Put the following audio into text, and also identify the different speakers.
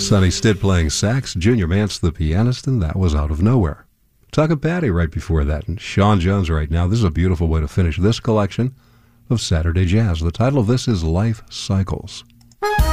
Speaker 1: Sonny Stitt playing sax, Junior Mance the pianist, and that was Out of Nowhere. Tuck Patty right before that, and Sean Jones right now. This is a beautiful way to finish this collection of Saturday Jazz. The title of this is Life Cycles.